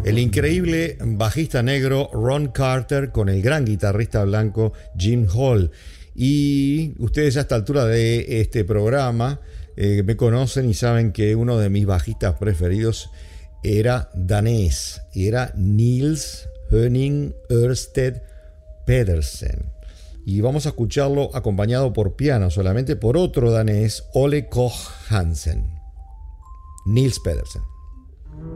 El increíble bajista negro Ron Carter con el gran guitarrista blanco Jim Hall. Y ustedes a esta altura de este programa me conocen y saben que uno de mis bajistas preferidos era danés y era Niels Henning Ørsted Pedersen. Y vamos a escucharlo acompañado por piano solamente por otro danés, Ole Koch Hansen. Niels Pedersen.